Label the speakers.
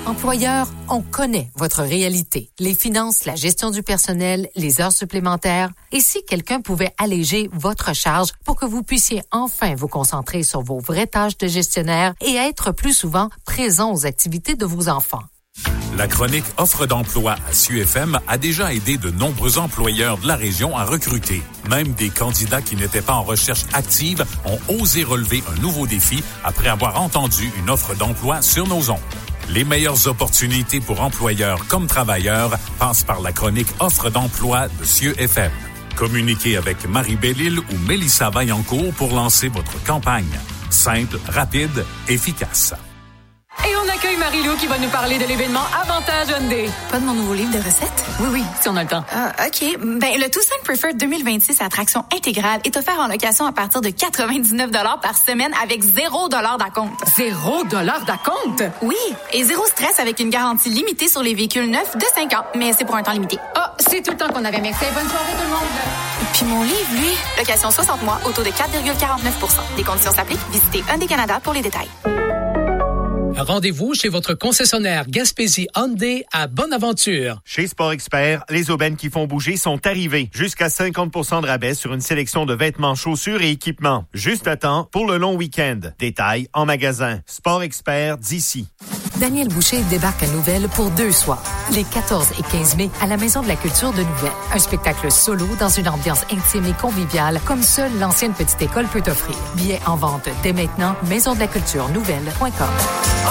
Speaker 1: Employeur, on connaît votre réalité. Les finances, la gestion du personnel, les heures supplémentaires. Et si quelqu'un pouvait alléger votre charge pour que vous puissiez enfin vous concentrer sur vos vraies tâches de gestionnaire et être plus souvent présent aux activités de vos enfants?
Speaker 2: La chronique Offre d'emploi à CUFM a déjà aidé de nombreux employeurs de la région à recruter. Même des candidats qui n'étaient pas en recherche active ont osé relever un nouveau défi après avoir entendu une offre d'emploi sur nos ondes. Les meilleures opportunités pour employeurs comme travailleurs passent par la chronique Offre d'emploi de CUFM. Communiquez avec Marie Bellil ou Mélissa Vaillancourt pour lancer votre campagne. Simple, rapide, efficace.
Speaker 3: Et on accueille Marie-Lou qui va nous parler de l'événement Avantage Hyundai.
Speaker 4: Pas de mon nouveau livre de recettes?
Speaker 3: Oui, si on a le temps.
Speaker 4: OK. Ben, le Tucson Preferred 2026 à traction intégrale est offert en location à partir de 99 $ par semaine avec 0 $ d'acompte.
Speaker 3: 0 $ d'acompte?
Speaker 4: Oui, et zéro stress avec une garantie limitée sur les véhicules neufs de 5 ans, mais c'est pour un temps limité.
Speaker 3: Ah, c'est tout le temps qu'on avait. Merci. Bonne soirée tout le monde.
Speaker 4: Puis mon livre, lui, location 60 mois, au taux de 4,49 %. Des conditions s'appliquent. Visitez Hyundai Canada pour les détails.
Speaker 5: Rendez-vous chez votre concessionnaire Gaspésie Hyundai à Bonaventure.
Speaker 6: Chez Sport Expert, les aubaines qui font bouger sont arrivées. Jusqu'à 50 % de rabais sur une sélection de vêtements, chaussures et équipements. Juste à temps pour le long week-end. Détails en magasin. Sport Expert d'ici.
Speaker 1: Daniel Boucher débarque à Nouvelle pour 2 soirs, les 14 et 15 mai, à la Maison de la Culture de Nouvelle. Un spectacle solo dans une ambiance intime et conviviale, comme seule l'ancienne petite école peut offrir. Billets en vente dès maintenant, maisondelaculturenouvelle.com.